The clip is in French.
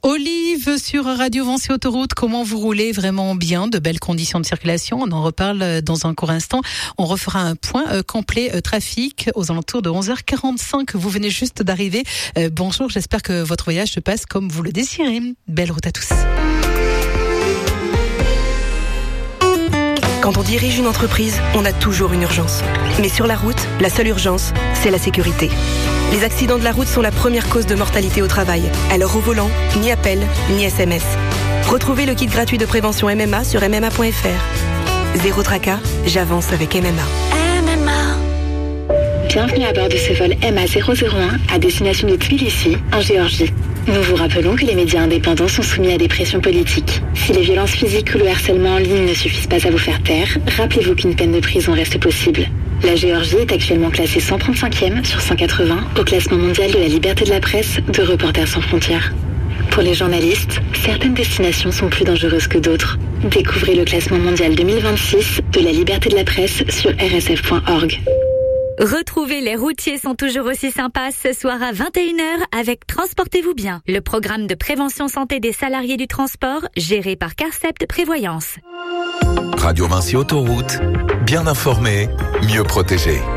Olive sur Radio Vinci Autoroute, comment vous roulez vraiment bien, de belles conditions de circulation, on en reparle dans un court instant. On refera un point complet trafic aux alentours de 11h45, vous venez juste d'arriver. Bonjour, j'espère que votre voyage se passe comme vous le désirez. Belle route à tous. Quand on dirige une entreprise, on a toujours une urgence. Mais sur la route, la seule urgence, c'est la sécurité. Les accidents de la route sont la première cause de mortalité au travail. Alors au volant, ni appel, ni SMS. Retrouvez le kit gratuit de prévention MMA sur mma.fr. Zéro tracas, j'avance avec MMA. Bienvenue à bord de ce vol MA001 à destination de Tbilissi, en Géorgie. Nous vous rappelons que les médias indépendants sont soumis à des pressions politiques. Si les violences physiques ou le harcèlement en ligne ne suffisent pas à vous faire taire, rappelez-vous qu'une peine de prison reste possible. La Géorgie est actuellement classée 135e sur 180 au classement mondial de la liberté de la presse de Reporters sans frontières. Pour les journalistes, certaines destinations sont plus dangereuses que d'autres. Découvrez le classement mondial 2026 de la liberté de la presse sur rsf.org. Retrouvez Les routiers sont toujours aussi sympas ce soir à 21h avec Transportez-vous bien, le programme de prévention santé des salariés du transport géré par Carcept Prévoyance. Radio Vinci Autoroute, bien informé, mieux protégé.